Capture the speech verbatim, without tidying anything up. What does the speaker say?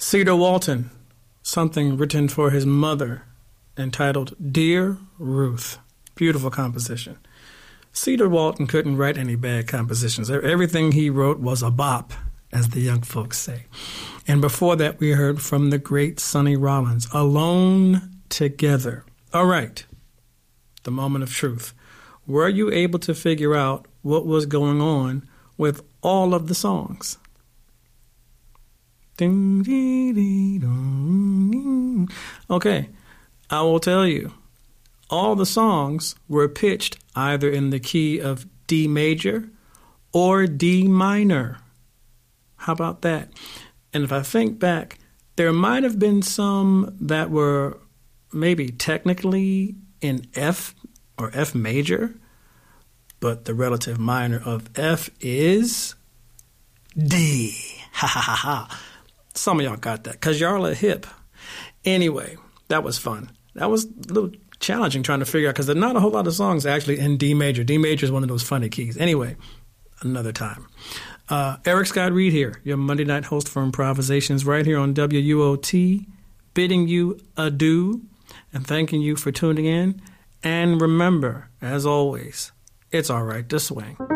Cedar Walton, something written for his mother entitled Dear Ruth. Beautiful composition. Cedar Walton couldn't write any bad compositions. Everything he wrote was a bop, as the young folks say. And before that, we heard from the great Sonny Rollins, Alone Together. All right, the moment of truth. Were you able to figure out what was going on with all of the songs? Okay, I will tell you. All the songs were pitched either in the key of D major or D minor. How about that? And if I think back, there might have been some that were maybe technically in F or F major, but the relative minor of F is D. Ha ha ha ha. Some of y'all got that because y'all are hip. Anyway, that was fun. That was a little challenging trying to figure out because there are not a whole lot of songs actually in D major. D major is one of those funny keys. Anyway, another time. Uh, Eric Scott Reed here, your Monday night host for Improvisations right here on W U O T, bidding you adieu and thanking you for tuning in. And remember, as always, it's all right to swing.